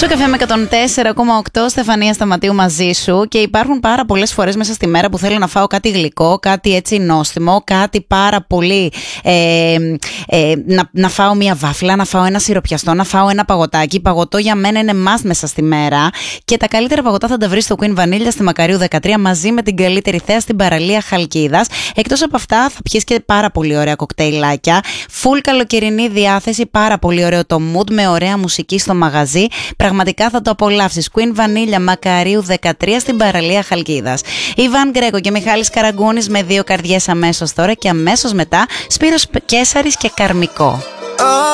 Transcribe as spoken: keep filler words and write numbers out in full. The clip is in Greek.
Στο καφέ με εκατόν τέσσερα κόμμα οκτώ, Στεφανία Σταματίου μαζί σου. Και υπάρχουν πάρα πολλές φορές μέσα στη μέρα που θέλω να φάω κάτι γλυκό, κάτι έτσι νόστιμο, κάτι πάρα πολύ. Ε, ε, να, να φάω μια βάφλα, να φάω ένα σιροπιαστό, να φάω ένα παγωτάκι. Παγωτό για μένα είναι must μέσα στη μέρα. Και τα καλύτερα παγωτά θα τα βρεις στο Queen Vanilla στη Μακαρίου δεκατρία μαζί με την καλύτερη θέα στην παραλία Χαλκίδας. Εκτός από αυτά, θα πιεις και πάρα πολύ ωραία κοκτέιλάκια. Full καλοκαιρινή διάθεση, πάρα πολύ ωραίο το mood με ωραία μουσική στο μαγαζί. Πραγματικά θα το απολαύσεις. Queen Vanilla Μακαρίου δεκατρία στην παραλία Χαλκίδας. Ιβάν Γκρέκο και Μιχάλης Καραγκούνης με δύο καρδιές αμέσως τώρα και αμέσως μετά Σπύρος Κέσαρης και Καρμικό.